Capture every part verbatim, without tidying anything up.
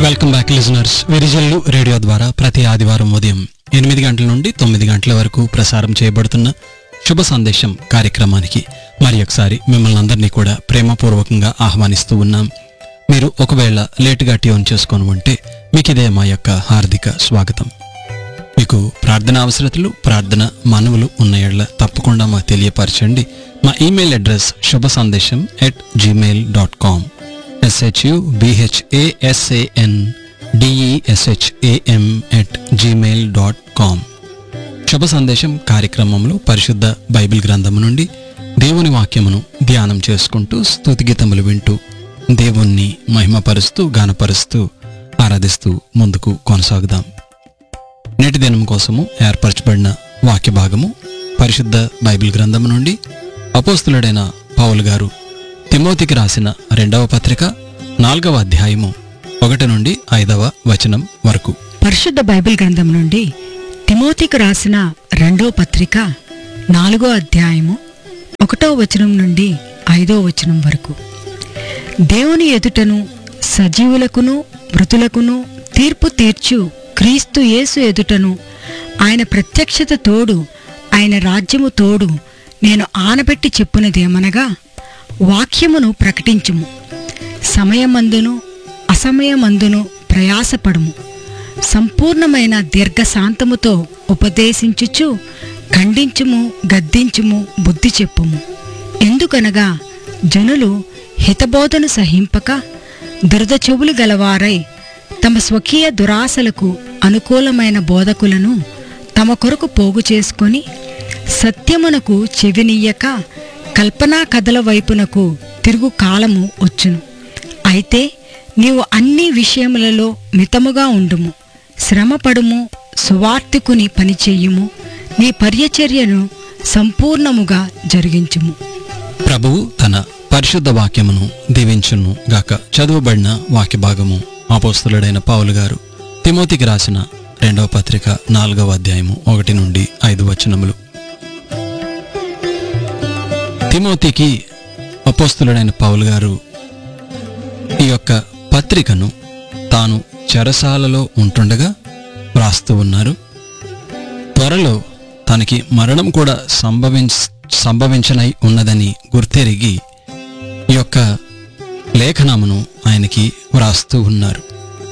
Welcome back listeners. Virijallu radio ద్వారా ప్రతి ఆదివారం ఉదయం ఎనిమిది గంటల నుండి తొమ్మిది గంటల వరకు ప్రసారం చేయబడుతున్న శుభ సందేశం కార్యక్రమానికి మరి ఒకసారి మిమ్మల్ని అందరినీ కూడా ప్రేమపూర్వకంగా ఆహ్వానిస్తూ ఉన్నాం. మీరు ఒకవేళ లేటుగా ట్యూన్ చేసుకొని ఉంటే మీకు ఇదే మా యొక్క హార్దిక స్వాగతం. మీకు ప్రార్థన అవసరతలు, ప్రార్థన మనవులు ఉన్న ఎడల తప్పకుండా మాకు తెలియపరచండి. మా ఈమెయిల్ అడ్రస్ శుభ సందేశం at Gmail dot com ఎస్హెచ్యుబిహెచ్ఏఎస్ఏఎన్ DESHAM at Gmail dot com. శుభ సందేశం కార్యక్రమంలో పరిశుద్ధ బైబిల్ గ్రంథము నుండి దేవుని వాక్యమును ధ్యానం చేసుకుంటూ స్తుతిగీతములు వింటూ దేవుణ్ణి మహిమపరుస్తూ గానపరుస్తూ ఆరాధిస్తూ ముందుకు కొనసాగుదాం. నేటి దినం కోసము ఏర్పరచబడిన వాక్య భాగము పరిశుద్ధ బైబిల్ గ్రంథము నుండి అపోస్తులుడైన పౌలు గారు తిమోతికి రాసిన రెండవ పత్రిక నాలుగవ అధ్యాయము ఒకటి నుండి ఐదవ వచనం వరకు. పరిశుద్ధ బైబిల్ గ్రంథం నుండి తిమోతికి రాసిన రెండో పత్రిక నాలుగో అధ్యాయము ఒకటో వచనం నుండి ఐదో వచనం వరకు. దేవుని ఎదుటను సజీవులకును మృతులకును తీర్పు తీర్చు క్రీస్తు యేసు ఎదుటను ఆయన ప్రత్యక్షత తోడు ఆయన రాజ్యము తోడు నేను ఆనబెట్టి చెప్పునదేమనగా, వాక్యమును ప్రకటించుము, సమయమందును అసమయమందును ప్రయాసపడుము, సంపూర్ణమైన దీర్ఘశాంతముతో ఉపదేశించుచు ఖండించుము, గద్దించుము, బుద్ధి చెప్పుము. ఎందుకనగా జనులు హితబోధను సహింపక దురద చెవులు గలవారై తమ స్వకీయ దురాశలకు అనుకూలమైన బోధకులను తమ కొరకు పోగు చేసుకొని సత్యమునకు చెవినియ్యక కల్పనా కథల వైపునకు తిరుగు కాలము వచ్చును. అయితే నీవు అన్ని విషయములలో మితముగా ఉండుము, శ్రమపడుము, సువార్తికుని పనిచేయుము, నీ పరిచర్యను సంపూర్ణముగా జరిగించుము. ప్రభువు తన పరిశుద్ధ వాక్యమును దీవించును గాక. చదువుబడిన వాక్య భాగము అపోస్తులుడైన పౌలు గారు తిమోతికి రాసిన రెండవ పత్రిక నాలుగవ అధ్యాయము ఒకటి నుండి ఐదు వచనములు. తిమోతికి అపోస్తులుడైన పౌలు గారు ఈ యొక్క పత్రికను తాను చెరసాలలో ఉంటుండగా వ్రాస్తూ ఉన్నారు. త్వరలో తనకి మరణం కూడా సంభవించ సంభవించనై ఉన్నదని గుర్తెరిగి ఈ యొక్క లేఖనమును ఆయనకి వ్రాస్తూ ఉన్నారు.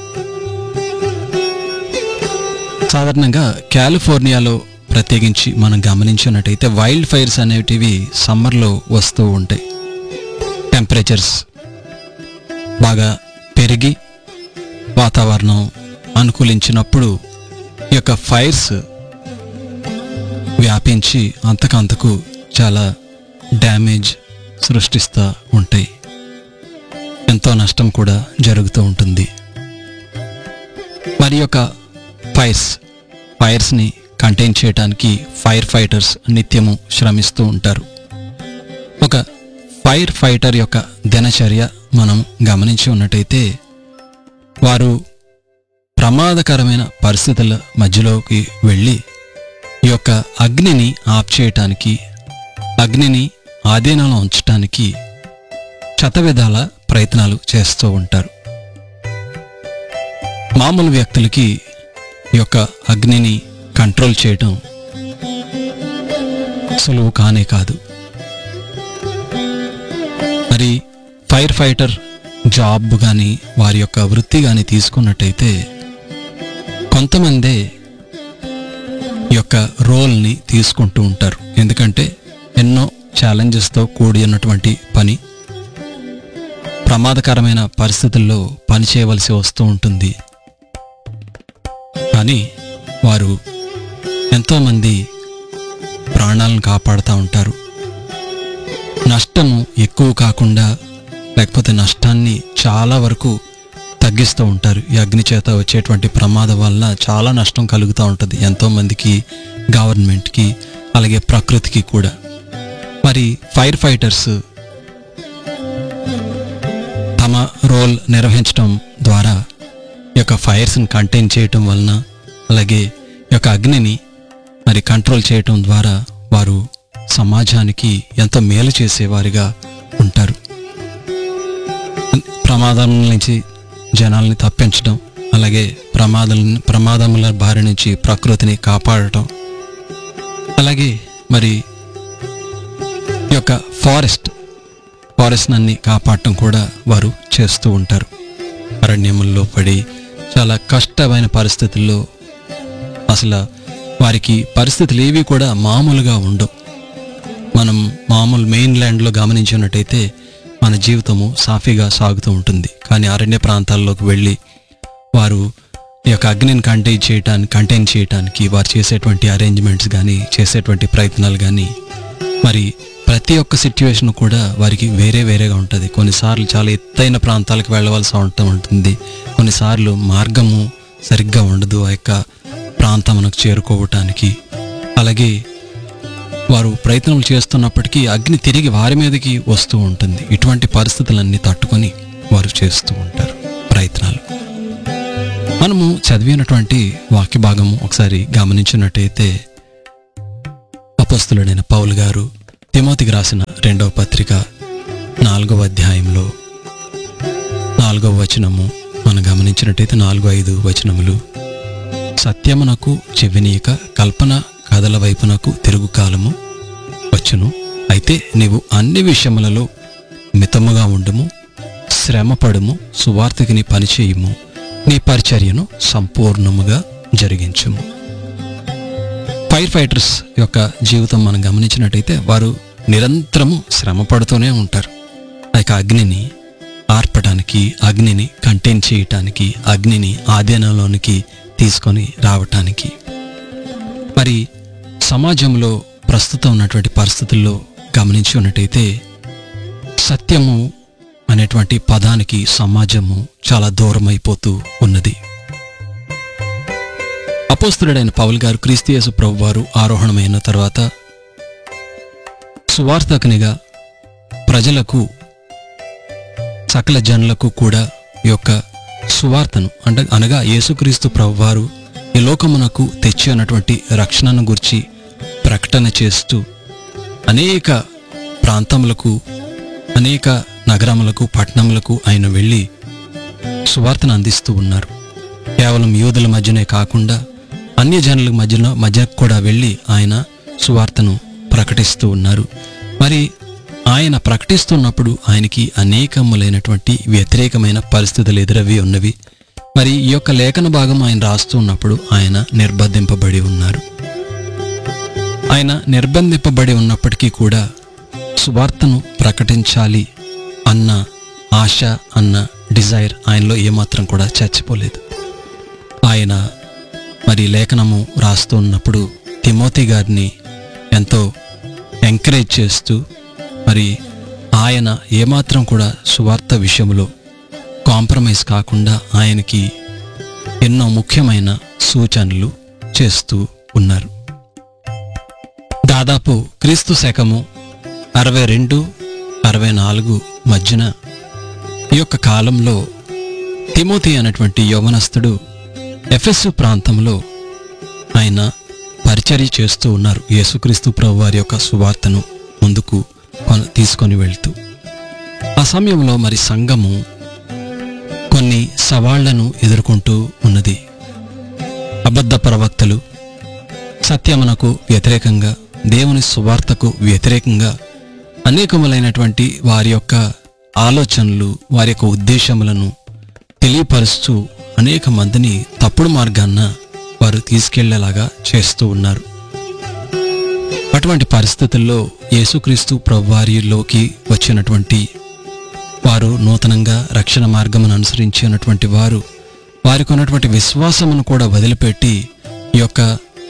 సాధారణంగా కాలిఫోర్నియాలో ప్రత్యేకించి మనం గమనించినట్టయితే వైల్డ్ ఫైర్స్ అనేటివి సమ్మర్లో వస్తూ ఉంటాయి. టెంపరేచర్స్ బాగా పెరిగి వాతావరణం అనుకూలించినప్పుడు ఈ యొక్క ఫైర్స్ వ్యాపించి అంతకంతకు చాలా డ్యామేజ్ సృష్టిస్తూ ఉంటాయి. ఎంతో నష్టం కూడా జరుగుతూ ఉంటుంది. మరి యొక్క ఫైర్స్ ఫైర్స్ని కంటైన్ చేయడానికి ఫైర్ ఫైటర్స్ నిత్యము శ్రమిస్తూ ఉంటారు. ఒక ఫైర్ ఫైటర్ యొక్క దినచర్య మనం గమనించి ఉన్నట్టయితే వారు ప్రమాదకరమైన పరిస్థితుల మధ్యలోకి వెళ్ళి ఈ యొక్క అగ్నిని ఆఫ్ చేయటానికి, అగ్నిని ఆధీనంలో ఉంచటానికి శతవిధాల ప్రయత్నాలు చేస్తూ ఉంటారు. మామూలు వ్యక్తులకి ఈ యొక్క అగ్నిని కంట్రోల్ చేయటం సులువు కానే కాదు. మరి ఫైర్ ఫైటర్ జాబ్ కానీ వారి యొక్క వృత్తి కానీ తీసుకున్నట్టయితే కొంతమందే ఈ యొక్క రోల్ని తీసుకుంటూ ఉంటారు. ఎందుకంటే ఎన్నో ఛాలెంజెస్తో కూడి ఉన్నటువంటి పని, ప్రమాదకరమైన పరిస్థితుల్లో పని చేయవలసి వస్తూ ఉంటుంది. కానీ వారు ఎంతోమంది ప్రాణాలను కాపాడుతూ ఉంటారు. నష్టము ఎక్కువ కాకుండా లేకపోతే నష్టాన్ని చాలా వరకు తగ్గిస్తూ ఉంటారు. ఈ అగ్ని చేత వచ్చేటువంటి ప్రమాదం వల్ల చాలా నష్టం కలుగుతూ ఉంటుంది ఎంతోమందికి, గవర్నమెంట్కి, అలాగే ప్రకృతికి కూడా. మరి ఫైర్ ఫైటర్స్ తమ రోల్ నిర్వహించడం ద్వారా ఈ యొక్క ఫైర్స్ని కంటైన్ చేయటం వలన, అలాగే ఈ యొక్క అగ్నిని మరి కంట్రోల్ చేయటం ద్వారా వారు సమాజానికి ఎంతో మేలు చేసేవారిగా ఉంటారు. ప్రమాదం నుంచి జనాల్ని తప్పించడం, అలాగే ప్రమాదం ప్రమాదముల బారి నుంచి ప్రకృతిని కాపాడటం, అలాగే మరి ఈ యొక్క ఫారెస్ట్ ఫారెస్ట్ అన్ని కాపాడటం కూడా వారు చేస్తూ ఉంటారు. అరణ్యముల్లో పడి చాలా కష్టమైన పరిస్థితుల్లో అసలు వారికి పరిస్థితులు ఏవి కూడా మామూలుగా ఉండవు. మనం మామూలు మెయిన్ ల్యాండ్లో గమనించినట్టయితే మన జీవితము సాఫీగా సాగుతూ ఉంటుంది. కానీ అరణ్య ప్రాంతాల్లోకి వెళ్ళి వారు ఈ యొక్క అగ్నిని కంటైన్ చేయటానికి కంటైన్ చేయటానికి వారు చేసేటువంటి అరేంజ్మెంట్స్ కానీ చేసేటువంటి ప్రయత్నాలు కానీ మరి ప్రతి ఒక్క సిట్యువేషన్ కూడా వారికి వేరే వేరేగా ఉంటుంది. కొన్నిసార్లు చాలా ఎత్తైన ప్రాంతాలకు వెళ్ళవలసి ఉంటూ ఉంటుంది. కొన్నిసార్లు మార్గము సరిగ్గా ఉండదు ఆ యొక్క ప్రాంతమునకు చేరుకోవటానికి. అలాగే వారు ప్రయత్నాలు చేస్తున్నప్పటికీ అగ్ని తిరిగి వారి మీదకి వస్తూ ఉంటుంది. ఇటువంటి పరిస్థితులన్నీ తట్టుకొని వారు చేస్తూ ఉంటారు ప్రయత్నాలు. మనము చదివినటువంటి వాక్య భాగము ఒకసారి గమనించినట్టయితే అపోస్తలుడైన పౌలు గారు తిమోతికి రాసిన రెండవ పత్రిక నాలుగవ అధ్యాయంలో నాలుగవ వచనము మనం గమనించినట్టయితే నాలుగు ఐదు వచనములు, సత్యమునకు చెవినీయక కల్పన కథల వైపునకు తిరుగు కాలము వచ్చును. అయితే నీవు అన్ని విషయములలో మితముగా ఉండుము, శ్రమపడుము, సువార్తకి నీ పనిచేయుము, నీ పరిచర్యను సంపూర్ణముగా జరిగించుము. ఫైర్ ఫైటర్స్ యొక్క జీవితం మనం గమనించినట్టయితే వారు నిరంతరము శ్రమ పడుతూనే ఉంటారు. ఆ యొక్క అగ్నిని ఆర్పడానికి, అగ్నిని కంటైన్ చేయటానికి, అగ్నిని ఆధీనంలోనికి తీసుకొని రావటానికి. మరి సమాజంలో ప్రస్తుతం ఉన్నటువంటి పరిస్థితుల్లో గమనించి ఉన్నట్టయితే సత్యము అనేటువంటి పదానికి సమాజము చాలా దూరం అయిపోతూ ఉన్నది. అపోస్తలుడైన పౌలు గారు క్రీస్తు యేసు ప్రభువారు ఆరోహణమైన తర్వాత సువార్తకునిగా ప్రజలకు సకల జనులకు కూడా ఈ యొక్క సువార్తను అంటే అనగా యేసుక్రీస్తు ప్రభువారు ఈ లోకమునకు తెచ్చి అన్నటువంటి రక్షణను గురించి ప్రకటన చేస్తూ అనేక ప్రాంతములకు, అనేక నగరములకు, పట్టణములకు ఆయన వెళ్ళి సువార్తను అందిస్తూ ఉన్నారు. కేవలం యూదుల మధ్యనే కాకుండా అన్యజనుల మధ్యన మధ్య కూడా వెళ్ళి ఆయన సువార్తను ప్రకటిస్తూ ఉన్నారు. మరి ఆయన ప్రకటిస్తున్నప్పుడు ఆయనకి అనేకములైనటువంటి వ్యతిరేకమైన పరిస్థితులు ఎదురవి ఉన్నవి. మరి ఈ యొక్క లేఖన భాగం ఆయన రాస్తూ ఉన్నప్పుడు ఆయన నిర్బంధింపబడి ఉన్నారు. ఆయన నిర్బంధింపబడి ఉన్నప్పటికీ కూడా సువార్తను ప్రకటించాలి అన్న ఆశ, అన్న డిజైర్ ఆయనలో ఏమాత్రం కూడా చచ్చిపోలేదు. ఆయన మరి లేఖనము రాస్తూ ఉన్నప్పుడు తిమోతి గారిని ఎంతో ఎంకరేజ్ చేస్తూ మరి ఆయన ఏమాత్రం కూడా సువార్త విషయంలో కాంప్రమైజ్ కాకుండా ఆయనకి ఎన్నో ముఖ్యమైన సూచనలు చేస్తూ ఉన్నారు. దాదాపు క్రీస్తు శకము అరవై రెండు అరవై నాలుగు మధ్యన ఈ యొక్క కాలంలో తిమోతి అనేటువంటి యవనస్తుడు ఎఫెసు ప్రాంతంలో ఆయన పరిచర్య చేస్తూ ఉన్నారు. యేసుక్రీస్తు ప్రభువారి యొక్క సువార్తను ముందుకు తీసుకొని వెళ్తూ ఆ సమయంలో మరి సంఘము కొన్ని సవాళ్లను ఎదుర్కొంటూ ఉన్నది. అబద్ధ ప్రవక్తలు సత్యమునకు వ్యతిరేకంగా, దేవుని సువార్తకు వ్యతిరేకంగా అనేకములైనటువంటి వారి యొక్క ఆలోచనలు, వారి యొక్క ఉద్దేశములను తెలియపరుస్తూ అనేక మందిని తప్పుడు మార్గాన్న వారు తీసుకెళ్లేలాగా చేస్తూ ఉన్నారు. అటువంటి పరిస్థితుల్లో యేసుక్రీస్తు ప్రభువారిలోకి వచ్చినటువంటి వారు, నూతనంగా రక్షణ మార్గమును అనుసరించినటువంటి వారు, వారికి ఉన్నటువంటి విశ్వాసమును కూడా వదిలిపెట్టి ఈ యొక్క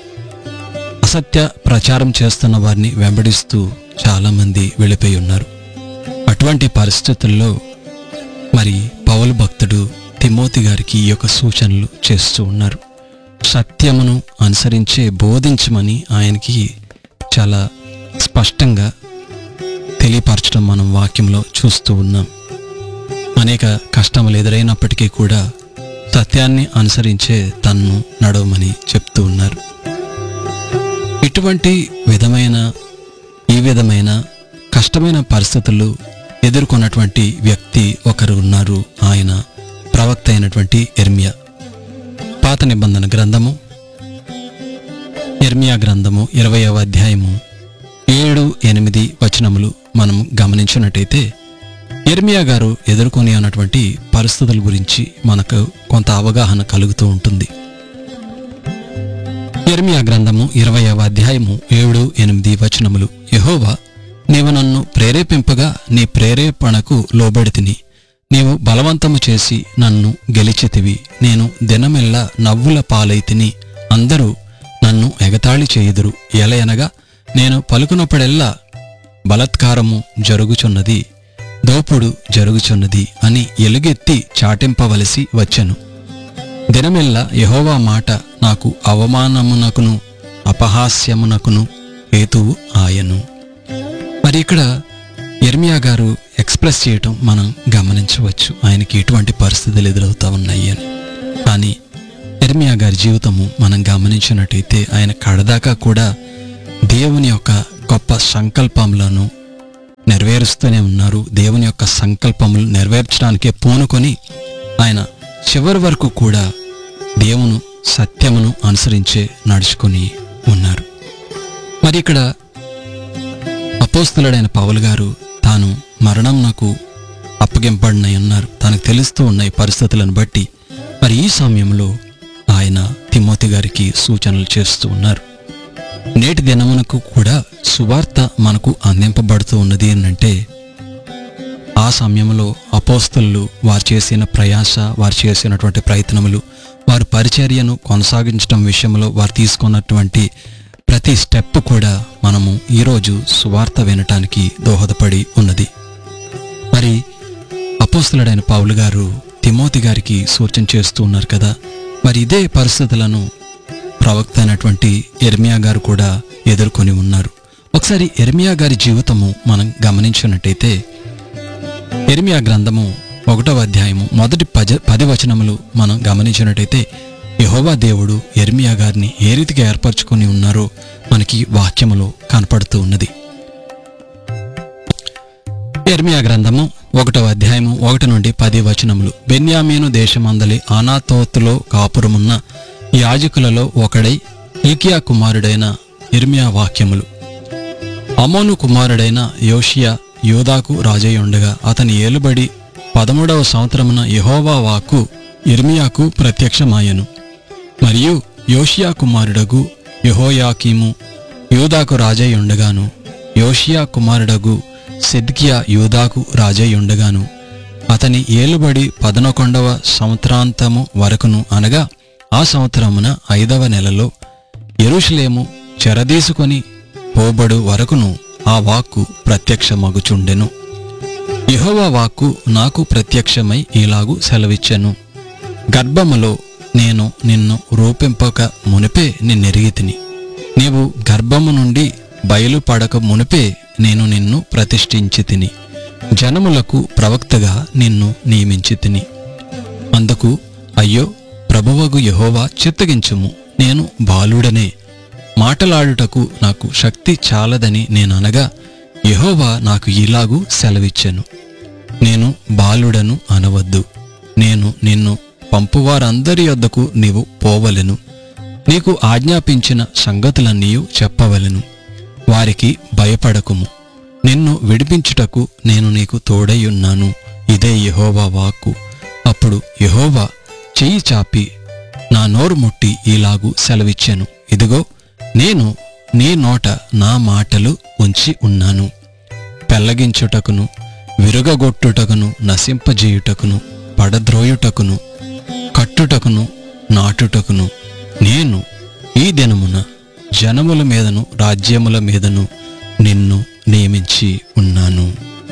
అసత్య ప్రచారం చేస్తున్న వారిని వెంబడిస్తూ చాలామంది వెళ్ళిపోయి ఉన్నారు. అటువంటి పరిస్థితుల్లో మరి పౌలు భక్తుడు తిమోతి గారికి ఈ యొక్క సూచనలు చేస్తూ ఉన్నారు. సత్యమును అనుసరించే బోధించమని ఆయనకి చాలా స్పష్టంగా తెలియపరచడం మనం వాక్యంలో చూస్తూ ఉన్నాం. అనేక కష్టములు ఎదురైనప్పటికీ కూడా సత్యాన్ని అనుసరించే తన్ను నడవమని చెప్తూ ఉన్నారు. ఇటువంటి విధమైన ఈ విధమైన కష్టమైన పరిస్థితులు ఎదుర్కొన్నటువంటి వ్యక్తి ఒకరు ఉన్నారు. ఆయన ప్రవక్త అయినటువంటి ఇర్మియా. పాత నిబంధన గ్రంథము యెర్మీయా గ్రంథము ఇరవయవ అధ్యాయము ఏడు ఎనిమిది వచనములు మనం గమనించినట్టయితే యెర్మీయా గారు ఎదుర్కొని ఉన్నటువంటి పరిస్థితుల గురించి మనకు కొంత అవగాహన కలుగుతూ ఉంటుంది. యెర్మీయా గ్రంథము ఇరవయవ అధ్యాయము ఏడు ఎనిమిది వచనములు. యెహోవా, నీవు నన్ను ప్రేరేపింపగా నీ ప్రేరేపణకు లోబడితిని. నీవు బలవంతము చేసి నన్ను గెలిచితివి. నేను దినమెల్లా నవ్వుల పాలైతిని. అందరూ నన్ను ఎగతాళి చేయుదురు. ఎలయనగా నేను పలుకునప్పుడెల్లా బలత్కారము జరుగుచున్నది, దోపుడు జరుగుచున్నది అని ఎలుగెత్తి చాటింపవలసి వచ్చెను. దినమెల్లా యెహోవా మాట నాకు అవమానమునకును అపహాస్యమునకును హేతువు ఆయను. మరి ఇక్కడ యెర్మీయా గారు ఎక్స్ప్రెస్ చేయటం మనం గమనించవచ్చు, ఆయనకి ఎటువంటి పరిస్థితులు ఎదురవుతా ఉన్నాయి అని. కానీ యెర్మీయా గారి జీవితము మనం గమనించినట్టయితే ఆయన కడదాకా కూడా దేవుని యొక్క గొప్ప సంకల్పములను నెరవేరుస్తూనే ఉన్నారు. దేవుని యొక్క సంకల్పములు నెరవేర్చడానికే పూనుకొని ఆయన చివరి వరకు కూడా దేవుని సత్యమును అనుసరించే నడుచుకొని ఉన్నారు. మరి ఇక్కడ అపోస్తలుడైన పౌలు గారు తాను మరణంనకు అప్పగింపబడినై ఉన్నారు. తనకు తెలుస్తూ ఉన్నాయి పరిస్థితులను బట్టి. మరి ఈ సమయంలో ఆయన తిమోతి గారికి సూచనలు చేస్తూ ఉన్నారు. నేటి దినమునకు కూడా సువార్త మనకు అందింపబడుతూ ఉన్నది అంటే ఆ సమయంలో అపోస్తలు వారు చేసిన ప్రయాస, వారు చేసినటువంటి ప్రయత్నములు, వారు పరిచర్యను కొనసాగించడం విషయంలో వారు తీసుకున్నటువంటి ప్రతి స్టెప్ కూడా మనము ఈరోజు సువార్త వినటానికి దోహదపడి ఉన్నది. మరి అపోస్తలుడైన పౌలు గారు తిమోతి గారికి సూచన చేస్తూ ఉన్నారు కదా. మరి ఇదే పరిస్థితులను ప్రవక్త అయినటువంటి యెర్మీయా గారు కూడా ఎదుర్కొని ఉన్నారు. ఒకసారి యెర్మీయా గారి జీవితము మనం గమనించినట్టయితే యెర్మీయా గ్రంథము ఒకటవ అధ్యాయము మొదటి పజ పది వచనములు మనం గమనించినట్టయితే యెహోవా దేవుడు యెర్మీయా గారిని ఏ రీతిగా ఏర్పరచుకొని ఉన్నారో మనకి వాక్యములో కనపడుతూ ఉన్నది. యెర్మీయా గ్రంథము ఒకటవ అధ్యాయము ఒకటి నుండి పది వచనములు. బెన్యామీను దేశమందలి అనాతోతులో కాపురమున్న యాజకులలో ఒకడై హిల్కియా కుమారుడైన యెర్మీయా వాక్యములు. అమోను కుమారుడైన యోషియా యోదాకు రాజై ఉండగా అతని ఏలుబడి పదమూడవ సంవత్సరమున యెహోవా వాక్కు యెర్మీయాకు ప్రత్యక్షమాయెను. మరియు యోషియా కుమారుడగు యెహోయాకీము యూదాకు రాజై ఉండగాను, యోషియా కుమారుడగు సిద్కియా యూదాకు రాజై ఉండగాను అతని ఏలుబడి పదనొకొండవ సంవత్సరాంతము వరకును, అనగా ఆ సంవత్సరమున ఐదవ నెలలో యెరూషలేము చెరదీసుకొని పోబడు వరకును ఆ వాక్కు ప్రత్యక్షమగుచుండెను. యెహోవా వాక్కు నాకు ప్రత్యక్షమై ఇలాగు సెలవిచ్చెను. గర్భములో నేను నిన్ను రూపింపక మునిపే నిన్నెరిగితిని. నీవు గర్భము నుండి బయలుపడక మునిపే నేను నిన్ను ప్రతిష్ఠించి తిని, జనములకు ప్రవక్తగా నిన్ను నియమించి తిని. అందుకు అయ్యో ప్రభువగు యెహోవా, చిత్తగించుము, నేను బాలుడనే, మాటలాడుటకు నాకు శక్తి చాలదని నేననగా యెహోవా నాకు ఇలాగూ సెలవిచ్చెను. నేను బాలుడను అనవద్దు. నేను నిన్ను పంపువారందరి యొద్దకు నీవు పోవలెను. నీకు ఆజ్ఞాపించిన సంగతులన్నీయు చెప్పవలెను. వారికి భయపడకుము. నిన్ను విడిపించుటకు నేను నీకు తోడైయున్నాను. ఇదే యెహోవా వాక్కు. అప్పుడు యెహోవా చెయ్యి చాపి నా నోరు ముట్టి ఇలాగూ సెలవిచ్చెను. ఇదిగో నేను నీ నోట నా మాటలు ఉంచి ఉన్నాను. పెళ్లగించుటకును, విరుగగొట్టుటకును, నశింపజేయుటకును, పడద్రోయుటకును, కట్టుటకును, నాటుటకును నేను ఈ దినమున జనముల మీదను రాజ్యముల మీదను నిన్ను నియమించి ఉన్నాను.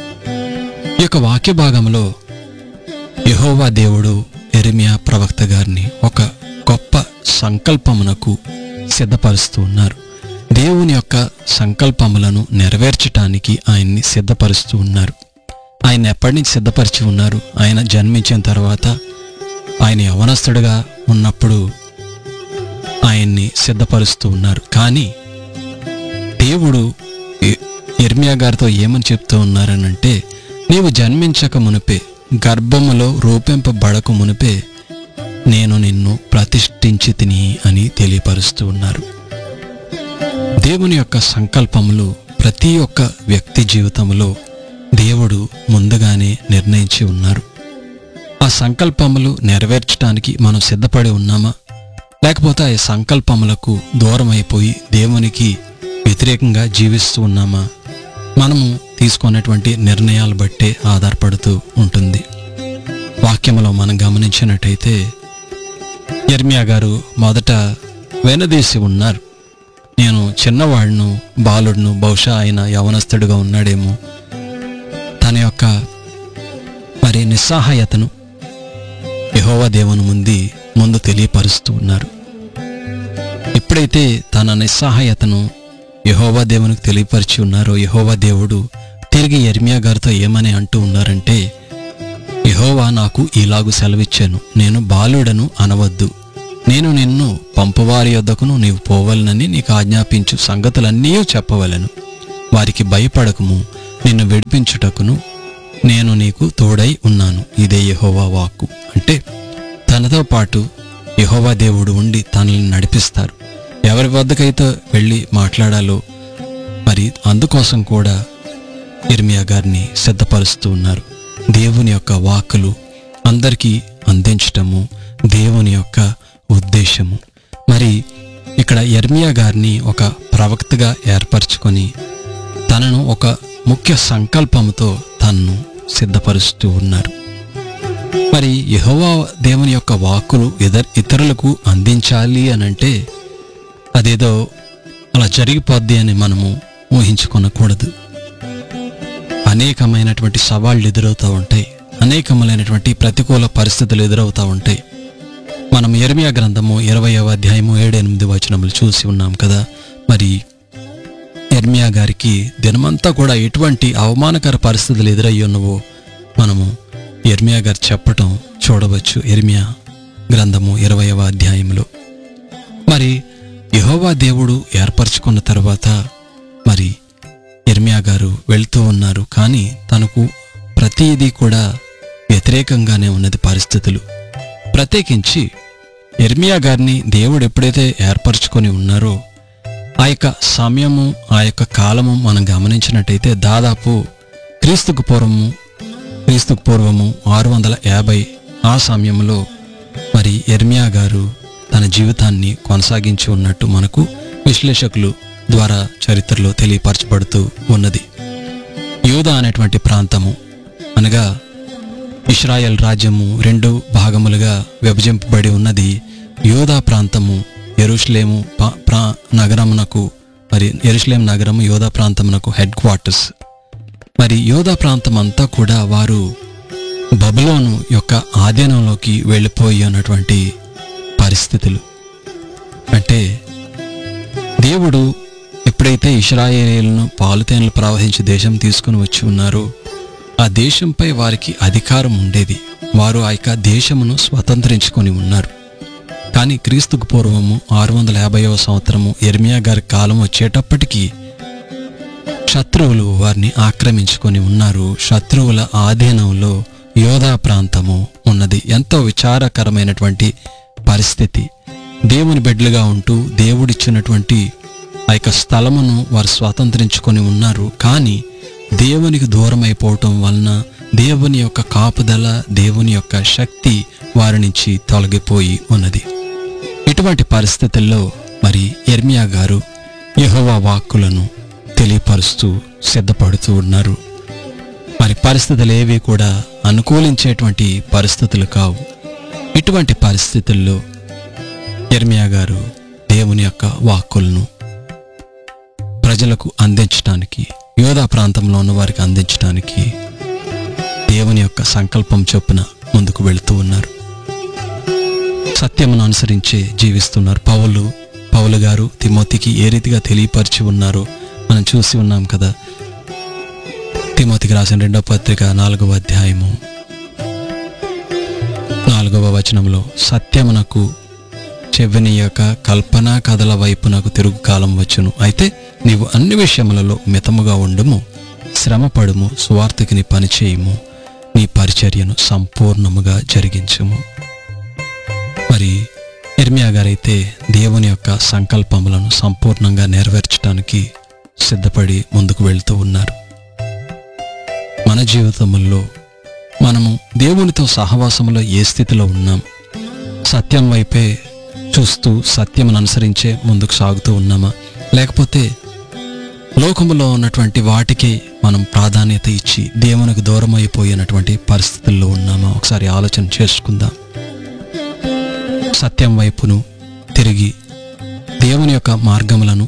ఈ యొక్క వాక్య భాగంలో యెహోవా దేవుడు యెర్మీయా ప్రవక్త గారిని ఒక గొప్ప సంకల్పమునకు సిద్ధపరుస్తూ ఉన్నారు. దేవుని యొక్క సంకల్పములను నెరవేర్చటానికి ఆయన్ని సిద్ధపరుస్తూ ఉన్నారు. ఆయన ఎప్పటి నుంచి సిద్ధపరిచి ఉన్నారు? ఆయన జన్మించిన తర్వాత, ఆయన యవనస్తుడుగా ఉన్నప్పుడు ఆయన్ని సిద్ధపరుస్తూ ఉన్నారు. కానీ దేవుడు యెర్మీయా గారితో ఏమని చెప్తూ ఉన్నారనంటే, నీవు జన్మించక మునిపే, గర్భములో రూపింపబడక మునిపే నేను నిన్ను ప్రతిష్ఠించి తిని అని తెలియపరుస్తూ ఉన్నారు. దేవుని యొక్క సంకల్పములు ప్రతి ఒక్క వ్యక్తి జీవితంలో దేవుడు ముందుగానే నిర్ణయించి ఉన్నారు. ఆ సంకల్పములు నెరవేర్చడానికి మనం సిద్ధపడి ఉన్నామా, లేకపోతే ఆ సంకల్పములకు దూరం అయిపోయి దేవునికి వ్యతిరేకంగా జీవిస్తూ ఉన్నామా, మనము తీసుకున్నటువంటి నిర్ణయాలు బట్టే ఆధారపడుతూ ఉంటుంది. వాక్యములో మనం గమనించినట్టయితే యెర్మీయా గారు మొదట వెనదీసి ఉన్నారు. నేను చిన్నవాడును, బాలుడును, బహుశా ఆయన యవనస్తుడుగా ఉన్నాడేమో, తన యొక్క మరి నిస్సహాయతను యెహోవా దేవుని ముందు ముందు తెలియపరుస్తూ ఉన్నారు. ఎప్పుడైతే తన నిస్సహాయతను యెహోవా దేవునికి తెలియపరిచి ఉన్నారో, యెహోవా దేవుడు తిరిగి యెర్మీయా గారితో ఏమని అంటూ ఉన్నారంటే, యెహోవా నాకు ఇలాగు సెలవిచ్చాను, నేను బాలుడను అనవద్దు, నేను నిన్ను పంపువారి యొద్దకును నీవు పోవలనని నీకు ఆజ్ఞాపించు సంగతులన్నీ చెప్పవలను, వారికి భయపడకము, నిన్ను విడిపించుటకును నేను నీకు తోడై ఉన్నాను. ఇదే యెహోవా వాక్కు. అంటే తనతో పాటు యెహోవా దేవుడు ఉండి తనని నడిపిస్తారు. ఎవరి వద్దకైతే వెళ్ళి మాట్లాడాలో మరి అందుకోసం కూడా యెర్మీయా గారిని సిద్ధపరుస్తూ ఉన్నారు. దేవుని యొక్క వాక్కులు అందరికీ అందించటము దేవుని యొక్క ఉద్దేశము. మరి ఇక్కడ యెర్మీయా గారిని ఒక ప్రవక్తగా ఏర్పరచుకొని తనను ఒక ముఖ్య సంకల్పంతో తనను సిద్ధపరుస్తూ ఉన్నారు. మరి యెహోవా దేవుని యొక్క వాక్కులు ఇతర ఇతరులకు అందించాలి అనంటే అదేదో అలా జరిగిపోద్ది అని మనము ఊహించుకొనకూడదు. అనేకమైనటువంటి సవాళ్ళు ఎదురవుతూ ఉంటాయి, అనేకమైనటువంటి ప్రతికూల పరిస్థితులు ఎదురవుతూ ఉంటాయి. మనం యెర్మీయా గ్రంథము ఇరవైవ అధ్యాయము ఏడు ఎనిమిది వచనములు చూసి ఉన్నాం కదా. మరి యెర్మీయా గారికి దినమంతా కూడా ఎటువంటి అవమానకర పరిస్థితులు ఎదురయ్యి ఉన్నవో మనము యెర్మీయా గారు చెప్పటం చూడవచ్చు యెర్మీయా గ్రంథము ఇరవైవ అధ్యాయంలో. మరి యెహోవా దేవుడు ఏర్పరచుకున్న తర్వాత మరి యెర్మీయా గారు వెళ్తూ ఉన్నారు. కానీ తనకు ప్రతిదీ కూడా వ్యతిరేకంగానే ఉన్నది పరిస్థితులు. ప్రత్యేకించి యెర్మీయా గారిని దేవుడు ఎప్పుడైతే ఏర్పరచుకొని ఉన్నారో ఆ యొక్క సమయము, ఆ యొక్క కాలము మనం గమనించినట్టయితే దాదాపు క్రీస్తుకు పూర్వము క్రీస్తుకు పూర్వము ఆరు వందల యాభై ఆ సమయంలో మరి యెర్మీయా గారు తన జీవితాన్ని కొనసాగించి ఉన్నట్టు మనకు విశ్లేషకులు ద్వారా చరిత్రలో తెలియపరచబడుతూ ఉన్నది. యూదా అనేటువంటి ప్రాంతము అనగా ఇశ్రాయేల్ రాజ్యము రెండు భాగములుగా విభజింపబడి ఉన్నది. యూదా ప్రాంతము యెరూషలేము ప్రా నగరమునకు మరి యెరూషలేం నగరము యూదా ప్రాంతమునకు హెడ్ క్వార్టర్స్. మరి యూదా ప్రాంతం అంతా కూడా వారు బబులోను యొక్క ఆధీనంలోకి వెళ్ళిపోయి ఉన్నటువంటి పరిస్థితులు. అంటే దేవుడు ఎప్పుడైతే ఇశ్రాయేలీయులను పాలుతేనలు ప్రవహించి దేశం తీసుకుని వచ్చి ఉన్నారో ఆ దేశంపై వారికి అధికారం ఉండేది. వారు ఆ యొక్క దేశమును స్వతంత్రించుకొని ఉన్నారు. కానీ క్రీస్తుకు పూర్వము ఆరు వందల యాభైవ సంవత్సరము యెర్మీయా గారి కాలం వచ్చేటప్పటికీ శత్రువులు వారిని ఆక్రమించుకొని ఉన్నారు. శత్రువుల ఆధీనంలో యోధా ప్రాంతము ఉన్నది. ఎంతో విచారకరమైనటువంటి పరిస్థితి. దేవుని బిడ్డలుగా ఉంటూ దేవుడిచ్చినటువంటి ఆ యొక్క స్థలమును వారు స్వాతంత్రించుకొని ఉన్నారు. కానీ దేవునికి దూరం అయిపోవటం వలన దేవుని యొక్క కాపుదల, దేవుని యొక్క శక్తి వారి నుంచి తొలగిపోయి ఉన్నది. ఇటువంటి పరిస్థితుల్లో మరి యెర్మీయా గారు యెహోవా వాక్కులను తెలియపరుస్తూ సిద్ధపడుతూ ఉన్నారు. మరి పరిస్థితులు ఏవి కూడా అనుకూలించేటువంటి పరిస్థితులు కావు. ఇటువంటి పరిస్థితుల్లో యెర్మీయా గారు దేవుని యొక్క వాక్కులను ప్రజలకు అందించడానికి, యోధా ప్రాంతంలో ఉన్న వారికి అందించడానికి దేవుని యొక్క సంకల్పం చొప్పున ముందుకు వెళుతూ ఉన్నారు. సత్యమును అనుసరించే జీవిస్తున్నారు. పౌలు పౌలు గారు తిమోతికి ఏ రీతిగా తెలియపరిచి ఉన్నారో మనం చూసి ఉన్నాం కదా. తిమోతికి రాసిన రెండవ పత్రిక నాలుగవ అధ్యాయము నాలుగవ వచనంలో సత్యమునకు చెవినీయక కల్పనా కథల వైపునకు తిరుగు కాలం వచ్చును. అయితే నీవు అన్ని విషయములలో మితముగా ఉండుము, శ్రమపడుము, స్వార్థకి నీ పని చేయుము, నీ పరిచర్యను సంపూర్ణముగా జరిగించుము. ఇర్మియా గారైతే దేవుని యొక్క సంకల్పములను సంపూర్ణంగా నెరవేర్చడానికి సిద్ధపడి ముందుకు వెళ్తూ ఉన్నారు. మన జీవితముల్లో మనము దేవునితో సహవాసములో ఏ స్థితిలో ఉన్నాం? సత్యం వైపే చూస్తూ సత్యమును అనుసరించే ముందుకు సాగుతూ ఉన్నామా, లేకపోతే లోకములో ఉన్నటువంటి వాటికి మనం ప్రాధాన్యత ఇచ్చి దేవునికి దూరం అయిపోయినటువంటి పరిస్థితుల్లో ఉన్నామా? ఒకసారి ఆలోచన చేసుకుందాం. సత్యం వైపును తిరిగి దేవుని యొక్క మార్గములను